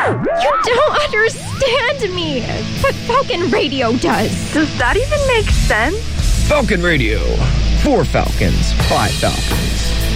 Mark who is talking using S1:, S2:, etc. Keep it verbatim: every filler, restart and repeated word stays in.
S1: You don't understand me, but Falcon Radio does.
S2: Does that even make sense?
S3: Falcon Radio. Four Falcons, five Falcons.